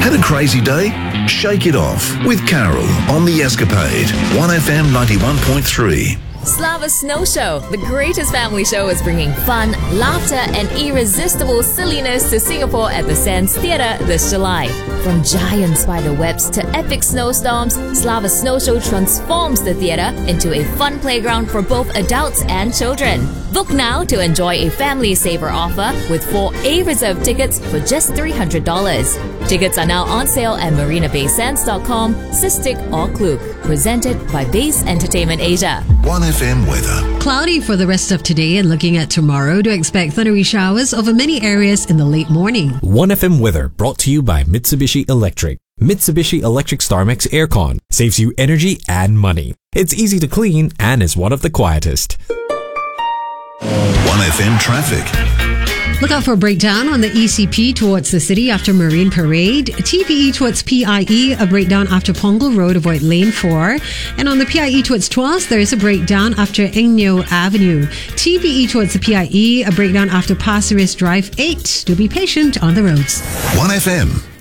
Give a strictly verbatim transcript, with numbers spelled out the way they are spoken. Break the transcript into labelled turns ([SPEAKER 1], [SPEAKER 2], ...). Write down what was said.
[SPEAKER 1] Had a crazy day? Shake it off with Carol on The Escapade, one F M ninety-one point three.
[SPEAKER 2] Slava Snow Show, the greatest family show, is bringing fun, laughter, and irresistible silliness to Singapore at the Sands Theatre this July. From giant spider webs to epic snowstorms, Slava Snow Show transforms the theatre into a fun playground for both adults and children. Book now to enjoy a family saver offer with four A-reserve tickets for just three hundred dollars. Tickets are now on sale at marina bay sands dot com, Sistik or Klook. Presented by Base Entertainment Asia.
[SPEAKER 1] one F M weather.
[SPEAKER 3] Cloudy for the rest of today, and looking at tomorrow, to expect thundery showers over many areas in the late morning.
[SPEAKER 4] one F M weather brought to you by Mitsubishi Electric. Mitsubishi Electric StarMax Aircon saves you energy and money. It's easy to clean and is one of the quietest.
[SPEAKER 1] one F M traffic.
[SPEAKER 3] Look out for a breakdown on the E C P towards the city after Marine Parade. T P E towards P I E, a breakdown after Punggol Road, avoid lane four. And on the P I E towards Tuas, there is a breakdown after Eng Neo Avenue. T P E towards the P I E, a breakdown after Pasir Ris Drive eight. Do be patient on the roads.
[SPEAKER 1] one F M